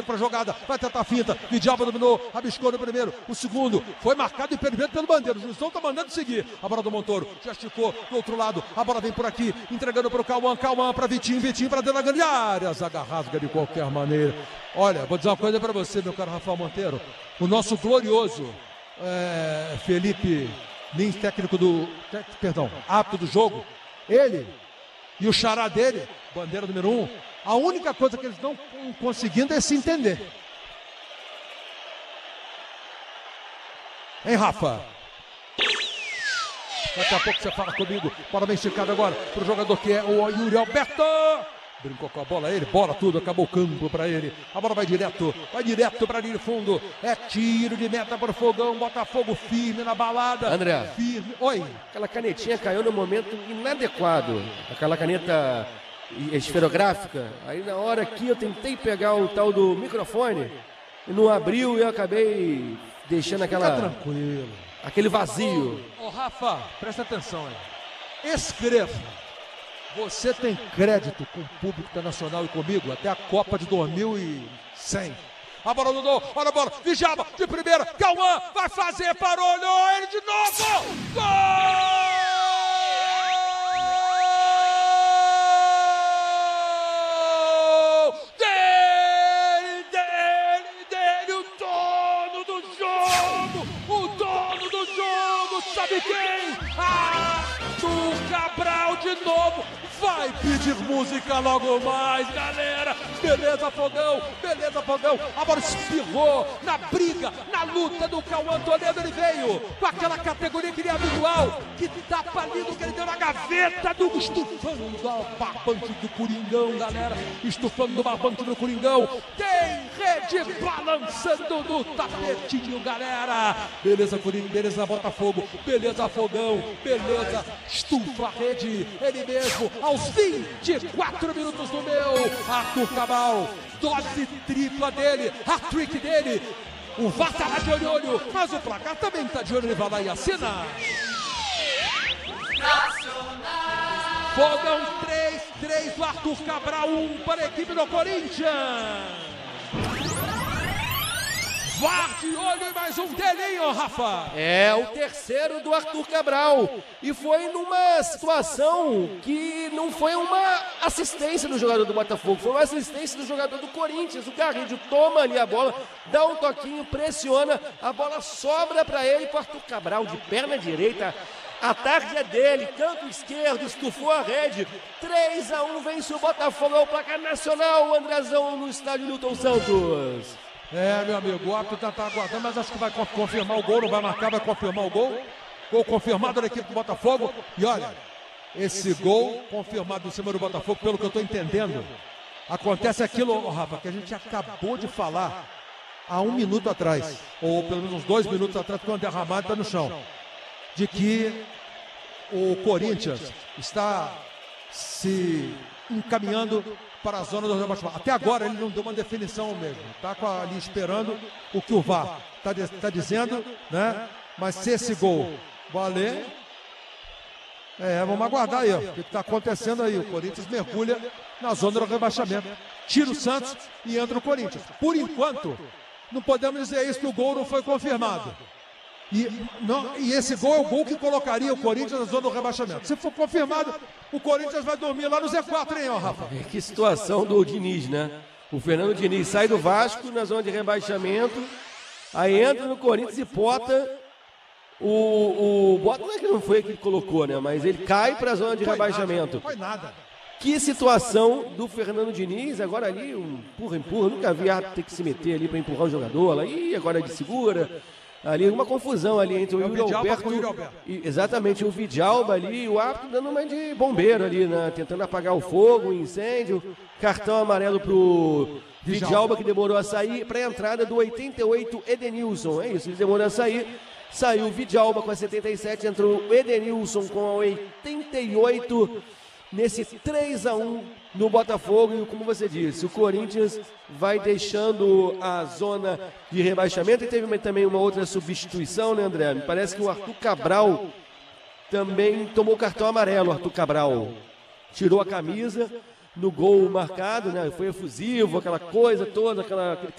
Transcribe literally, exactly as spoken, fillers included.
para a jogada, vai tentar a finta, Vidalba dominou, rabiscou no primeiro, o segundo, foi marcado impedimento pelo Bandeira, o Juizão tá mandando seguir, a bola do Montoro, já esticou do outro lado, a bola vem por aqui, entregando para o Cauã, Cauã para Vitinho, Vitinho para dentro da grande área, zaga rasga de qualquer maneira. Olha, vou dizer uma coisa para você, meu caro Rafael Monteiro, o nosso glorioso é, Felipe Lins, técnico do, perdão, árbitro do jogo, ele e o xará dele, Bandeira número um, a única coisa que eles não estão conseguindo é se entender. Hein, Rafa? Daqui a pouco você fala comigo. Bola bem esticada agora para o jogador que é o Yuri Alberto. Brincou com a bola, ele, bola tudo, acabou o campo para ele. A bola vai direto, vai direto para a linha de fundo. É tiro de meta para o Fogão, Botafogo firme na balada. André. Firme. Oi. Aquela canetinha caiu no momento inadequado. Aquela caneta esferográfica. Aí na hora que eu tentei pegar o tal do microfone, e não abriu e eu acabei deixando aquela... Fica tranquilo. Aquele vazio. Ô, ô Rafa, presta atenção aí. Escreva. Você tem crédito com o público internacional e comigo até a Copa de dois mil e cem. A bola do Dom, olha a bola, Vidalba de primeira, Cauã vai fazer, parou, olhou ele de novo, gol! Dele, dele, dele, o dono do jogo, o dono do jogo, sabe quem? Arthur Cabral de novo. Vai pedir música logo mais, galera. Beleza, Fogão. Beleza, Fogão. A bola espirrou na briga, na luta do Cauã Toledo. Ele veio com aquela categoria que ele é habitual. Que tapa lindo que ele deu na gaveta do estufando o barbante do Coringão, galera. Estufando o barbante do Coringão. Tem rede balançando no tapetinho, galera. Beleza, Coringão. Beleza, Botafogo. Beleza, Fogão. Beleza. Estufa a rede. Ele mesmo. Aos vinte e quatro minutos do meu, Arthur Cabral, dose tripla dele, hat-trick dele, o V A R tá lá de olho, olho, mas o placar também tá de olho, ele vai lá e assina. Fogão três, três do Arthur Cabral, um para a equipe do Corinthians. V A R de olho e mais um delinho, Rafa. É o terceiro do Arthur Cabral. E foi numa situação que não foi uma assistência do jogador do Botafogo, foi uma assistência do jogador do Corinthians. O Garrido toma ali a bola, dá um toquinho, pressiona, a bola sobra para ele, para o Arthur Cabral de perna direita. A tarde é dele, canto esquerdo, estufou a rede. três a um vence o Botafogo, é o placar nacional, o Andrezão no estádio Newton Santos. É, meu amigo, o árbitro está aguardando, mas acho que vai confirmar o gol, não vai marcar, vai confirmar o gol. Gol confirmado da equipe do Botafogo. E olha, esse gol confirmado em cima do Botafogo, pelo que eu estou entendendo, acontece aquilo, oh, Rafa, que a gente acabou de falar há um minuto atrás, ou pelo menos uns dois minutos atrás, quando o André Ramalho está no chão, de que o Corinthians está se encaminhando para a zona do rebaixamento. Até agora ele não deu uma definição mesmo. Está ali esperando o que o V A R está tá dizendo, né? Mas se esse gol valer, é, vamos aguardar aí, ó, o que está acontecendo aí. O Corinthians mergulha na zona do rebaixamento. Tira o Santos e entra o Corinthians. Por enquanto, não podemos dizer isso, que o gol não foi confirmado. E, não, e esse gol é o gol que colocaria o Corinthians na zona do rebaixamento. Se for confirmado, o Corinthians vai dormir lá no Z quatro, hein, ó, Rafa? Que situação do Diniz, né? O Fernando Diniz sai do Vasco na zona de rebaixamento, aí entra no Corinthians e bota o... o bota não é que não foi ele que colocou, né? Mas ele cai para a zona de rebaixamento. Não foi nada. Que situação do Fernando Diniz, agora ali, um empurra, empurra, nunca vi a ter que se meter ali para empurrar o jogador, lá, e agora ele segura... Ali uma confusão ali entre o Yuri Alberto, e, exatamente, o Vidalba ali, e o árbitro dando uma de bombeiro ali, né, tentando apagar o fogo, o incêndio. Cartão amarelo pro Vidalba, que demorou a sair, para a entrada do oitenta e oito Edenilson. É isso, ele demorou a sair. Saiu o Vidalba com a setenta e sete, entrou o Edenilson com a oitenta e oito. Nesse três a um no Botafogo, e como você disse, o Corinthians vai deixando a zona de rebaixamento. E teve também uma outra substituição, né, André? Me parece que o Arthur Cabral também tomou cartão amarelo. O Arthur Cabral tirou a camisa no gol marcado, né? Foi efusivo, aquela coisa toda, aquela...